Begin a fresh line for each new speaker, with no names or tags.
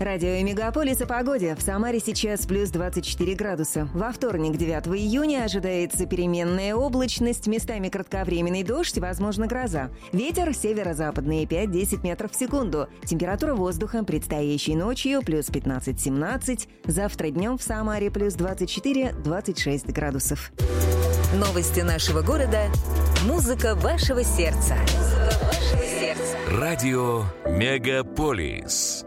Радио Мегаполис о погоде. В Самаре сейчас плюс 24 градуса. Во вторник, 9 июня, ожидается переменная облачность, местами кратковременный дождь, возможно, гроза. Ветер северо-западный 5-10 метров в секунду. Температура воздуха предстоящей ночью плюс 15-17. Завтра днем в Самаре плюс 24-26 градусов.
Новости нашего города. Музыка вашего сердца. Радио Мегаполис.